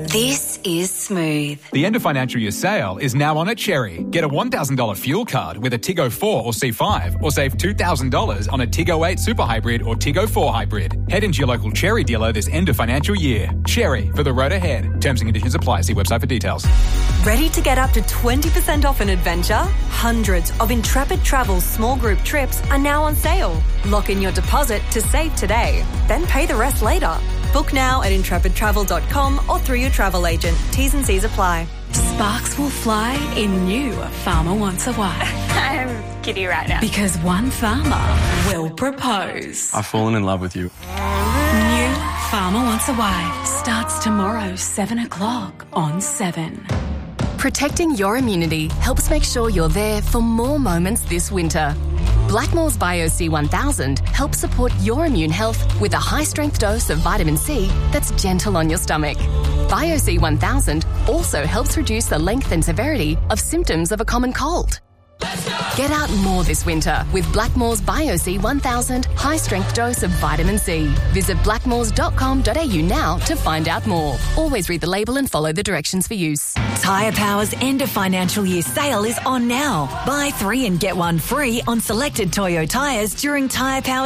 This is Smooth. The end of financial year sale is now on at Cherry. Get a $1,000 fuel card with a Tiggo 4 or C5 or save $2,000 on a Tiggo 8 Super Hybrid or Tiggo 4 Hybrid. Head into your local Cherry dealer this end of financial year. Cherry, for the road ahead. Terms and conditions apply. See website for details. Ready to get up to 20% off an adventure? Hundreds of Intrepid Travel's small group trips are now on sale. Lock in your deposit to save today, then pay the rest later. Book now at intrepidtravel.com or through your travel agent. T's and C's apply. Sparks will fly in new Farmer Wants a Wife. I'm giddy right now. Because one farmer will propose. I've fallen in love with you. New Farmer Wants a Wife starts tomorrow, 7 o'clock on 7. Protecting your immunity helps make sure you're there for more moments this winter. Blackmore's BioC 1000 helps support your immune health with a high-strength dose of vitamin C that's gentle on your stomach. BioC 1000 also helps reduce the length and severity of symptoms of a common cold. Get out more this winter with Blackmore's BioC 1000 high-strength dose of vitamin C. Visit blackmores.com.au now to find out more. Always read the label and follow the directions for use. Tyre Power's end of financial year sale is on now. Buy 3 and get 1 free on selected Toyo tyres during Tyre Power